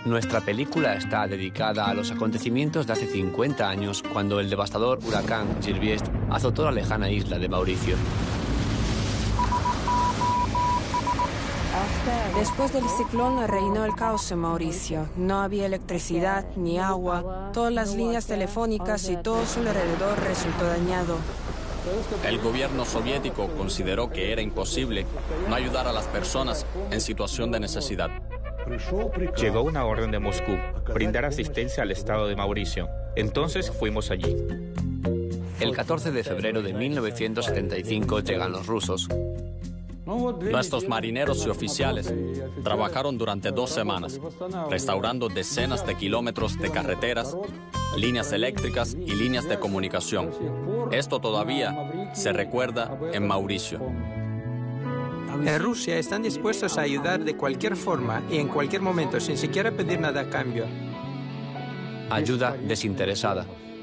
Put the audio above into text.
Nuestra película está dedicada a los acontecimientos de hace 50 años, cuando el devastador huracán Gerbest azotó la lejana isla de Mauricio. Después del ciclón reinó el caos en Mauricio. No había electricidad ni agua. Todas las líneas telefónicas y todo su alrededor resultó dañado. El gobierno soviético consideró que era imposible no ayudar a las personas en situación de necesidad. Llegó una orden de Moscú, brindar asistencia al estado de Mauricio. Entonces fuimos allí. El 14 de febrero de 1975 llegan los rusos. Nuestros marineros y oficiales trabajaron durante 2 semanas, restaurando decenas de kilómetros de carreteras, líneas eléctricas y líneas de comunicación. Esto todavía se recuerda en Mauricio. En Rusia están dispuestos a ayudar de cualquier forma y en cualquier momento, sin siquiera pedir nada a cambio. Ayuda desinteresada.